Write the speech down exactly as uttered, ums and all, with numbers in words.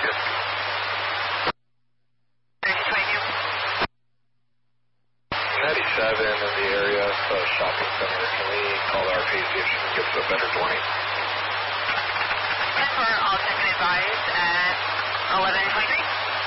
here. ninety-seven in the area, so shopping center. Can we call the R P, see if she can get us a better twenty? ten four, all ten advised at eleven twenty-three.